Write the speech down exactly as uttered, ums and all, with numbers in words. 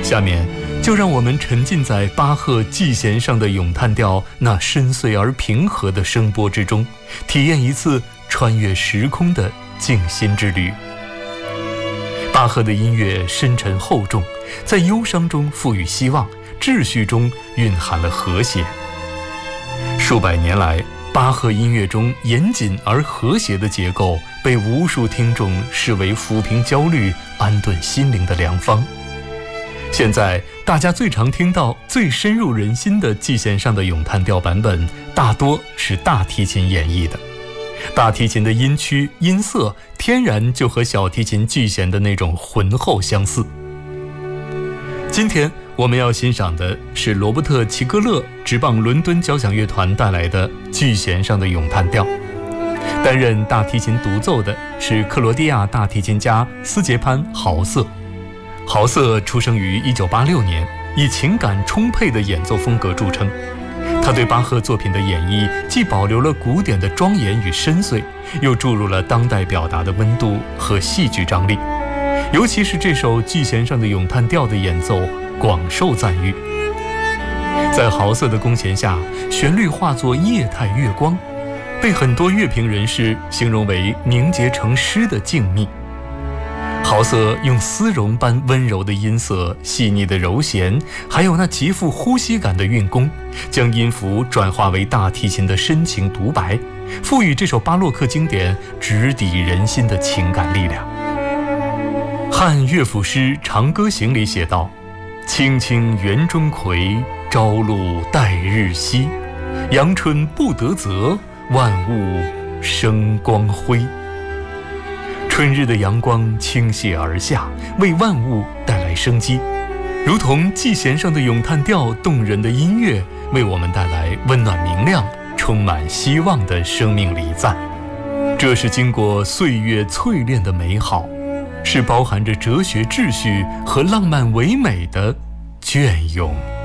下面就让我们沉浸在巴赫 G 弦上的咏叹调那深邃而平和的声波之中，体验一次穿越时空的静心之旅。巴赫的音乐深沉厚重，在忧伤中赋予希望，秩序中蕴含了和谐。数百年来，巴赫音乐中严谨而和谐的结构被无数听众视为抚平焦虑、安顿心灵的良方。现在大家最常听到、最深入人心的 G 弦上的咏叹调版本，大多是大提琴演绎的。大提琴的音区、音色天然就和小提琴 G 弦的那种浑厚相似。今天我们要欣赏的是罗伯特·齐格勒执棒伦敦交响乐团带来的 G 弦上的咏叹调。担任大提琴独奏的是克罗地亚大提琴家斯捷潘·豪瑟。豪瑟出生于一九八六年，以情感充沛的演奏风格著称。他对巴赫作品的演绎既保留了古典的庄严与深邃，又注入了当代表达的温度和戏剧张力。尤其是这首 G 弦上的咏叹调的演奏广受赞誉。在豪瑟的弓弦下，旋律化作液态月光，被很多乐评人士形容为凝结成诗的静谧。豪瑟用丝绒般温柔的音色、细腻的柔弦，还有那极富呼吸感的运弓，将音符转化为大提琴的深情独白，赋予这首巴洛克经典直抵人心的情感力量。汉乐府诗《长歌行》里写道：青青园中葵，朝露待日晞，阳春布德泽，万物生光辉。春日的阳光倾泻而下，为万物带来生机，如同 G 弦上的咏叹调动人的音乐，为我们带来温暖明亮、充满希望的生命礼赞。这是经过岁月淬炼的美好，是包含着哲学秩序和浪漫唯美的隽永。